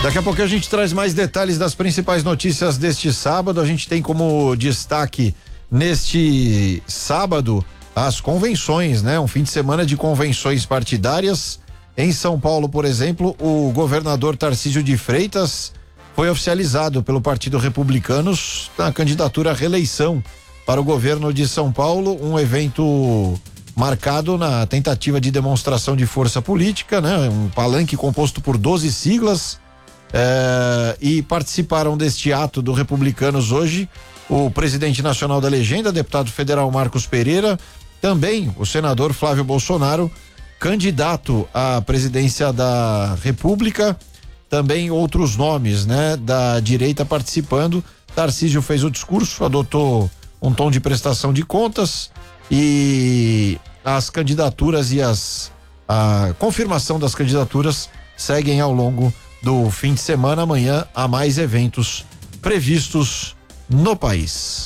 Daqui a pouco a gente traz mais detalhes das principais notícias deste sábado. A gente tem como destaque neste sábado as convenções, né? Um fim de semana de convenções partidárias. Em São Paulo, por exemplo, o governador Tarcísio de Freitas foi oficializado pelo Partido Republicanos na candidatura à reeleição para o governo de São Paulo, um evento marcado na tentativa de demonstração de força política, né? Um palanque composto por 12 siglas. E participaram deste ato do Republicanos hoje o presidente nacional da legenda, deputado federal Marcos Pereira, também o senador Flávio Bolsonaro, candidato à presidência da República, também outros nomes, né, da direita participando. Tarcísio fez o discurso, adotou um tom de prestação de contas e as candidaturas e a confirmação das candidaturas seguem ao longo do fim de semana. Amanhã há mais eventos previstos no país.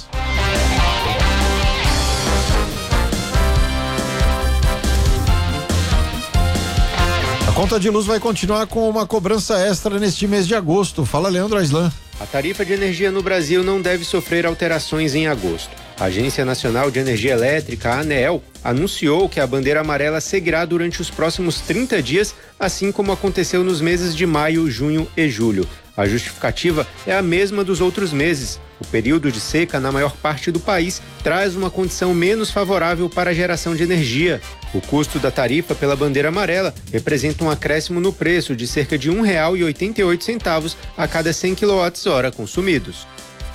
A conta de luz vai continuar com uma cobrança extra neste mês de agosto. Fala, Leandro Aislan. A tarifa de energia no Brasil não deve sofrer alterações em agosto. A Agência Nacional de Energia Elétrica, a ANEEL, anunciou que a bandeira amarela seguirá durante os próximos 30 dias, assim como aconteceu nos meses de maio, junho e julho. A justificativa é a mesma dos outros meses. O período de seca na maior parte do país traz uma condição menos favorável para a geração de energia. O custo da tarifa pela bandeira amarela representa um acréscimo no preço de cerca de R$ 1,88 a cada 100 kWh consumidos.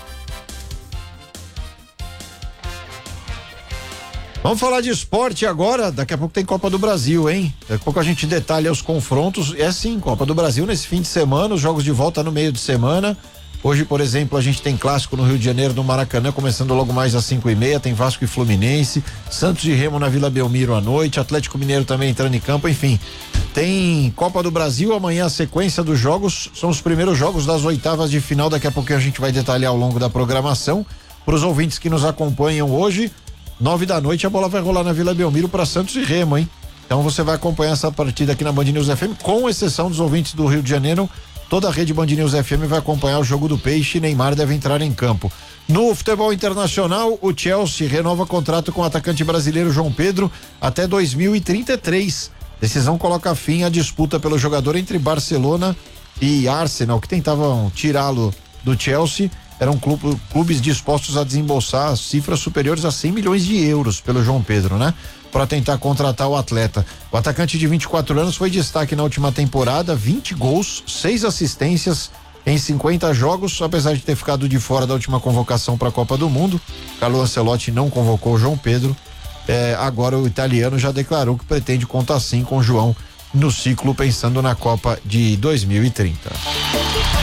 Vamos falar de esporte agora. Daqui a pouco tem Copa do Brasil, hein? Daqui a pouco a gente detalha os confrontos. É sim, Copa do Brasil nesse fim de semana, os jogos de volta no meio de semana. Hoje, por exemplo, a gente tem clássico no Rio de Janeiro, no Maracanã, começando logo mais às 5:30. Tem Vasco e Fluminense, Santos e Remo na Vila Belmiro à noite, Atlético Mineiro também entrando em campo, enfim. Tem Copa do Brasil, amanhã a sequência dos jogos, são os primeiros jogos das oitavas de final. Daqui a pouco a gente vai detalhar ao longo da programação. Para os ouvintes que nos acompanham hoje, 9 da noite a bola vai rolar na Vila Belmiro para Santos e Remo, hein? Então você vai acompanhar essa partida aqui na Band News FM, com exceção dos ouvintes do Rio de Janeiro. Toda a rede Band News FM vai acompanhar o jogo do Peixe e Neymar deve entrar em campo. No futebol internacional, o Chelsea renova contrato com o atacante brasileiro João Pedro até 2033. Decisão coloca fim à disputa pelo jogador entre Barcelona e Arsenal, que tentavam tirá-lo do Chelsea. Eram clubes dispostos a desembolsar cifras superiores a 100 milhões de euros pelo João Pedro, né? Para tentar contratar o atleta. O atacante de 24 anos foi destaque na última temporada, 20 gols, 6 assistências em 50 jogos, apesar de ter ficado de fora da última convocação para a Copa do Mundo. Carlo Ancelotti não convocou o João Pedro. Agora o italiano já declarou que pretende contar sim com o João no ciclo pensando na Copa de 2030.